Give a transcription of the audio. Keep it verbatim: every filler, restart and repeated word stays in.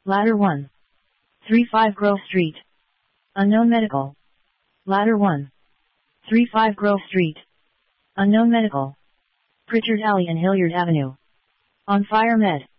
Ladder one. thirty-five Grove Street. Unknown Medical. Ladder one. thirty-five Grove Street. Unknown Medical. Pritchard Alley and Hilliard Avenue. On Fire Med.